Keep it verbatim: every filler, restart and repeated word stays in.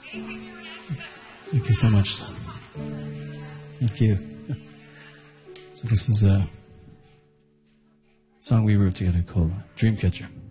Thank you so much. Thank you. So this is a song we wrote together called Dreamcatcher.